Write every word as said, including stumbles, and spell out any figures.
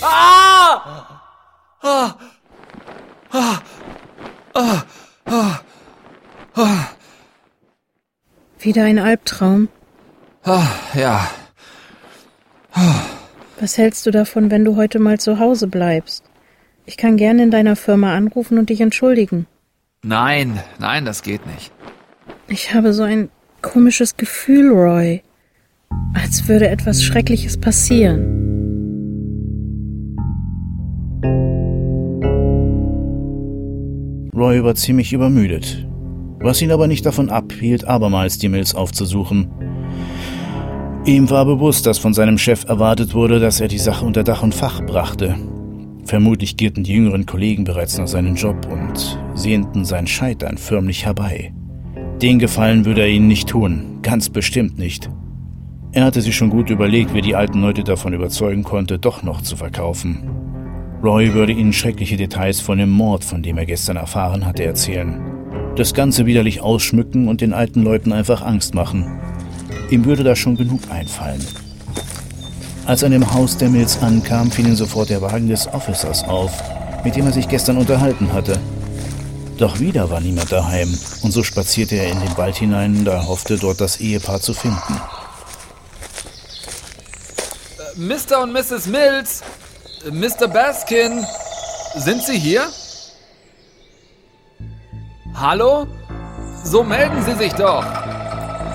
Ah! Ah! Ah! Ah! Ah! Ah! Wieder ein Albtraum? Ah, ja. Ah. Was hältst du davon, wenn du heute mal zu Hause bleibst? Ich kann gerne in deiner Firma anrufen und dich entschuldigen. Nein, nein, das geht nicht. Ich habe so ein komisches Gefühl, Roy. Als würde etwas Schreckliches passieren. Roy war ziemlich übermüdet, was ihn aber nicht davon abhielt, abermals die Mills aufzusuchen. Ihm war bewusst, dass von seinem Chef erwartet wurde, dass er die Sache unter Dach und Fach brachte. Vermutlich gierten die jüngeren Kollegen bereits nach seinem Job und sehnten sein Scheitern förmlich herbei. Den Gefallen würde er ihnen nicht tun, ganz bestimmt nicht. Er hatte sich schon gut überlegt, wie die alten Leute davon überzeugen konnte, doch noch zu verkaufen. Roy würde ihnen schreckliche Details von dem Mord, von dem er gestern erfahren hatte, erzählen. Das Ganze widerlich ausschmücken und den alten Leuten einfach Angst machen. Ihm würde da schon genug einfallen. Als er an dem Haus der Mills ankam, fiel ihm sofort der Wagen des Officers auf, mit dem er sich gestern unterhalten hatte. Doch wieder war niemand daheim, und so spazierte er in den Wald hinein, da er hoffte, dort das Ehepaar zu finden. Mister und Misses Mills, Mister Baskin, sind Sie hier? Hallo? So melden Sie sich doch.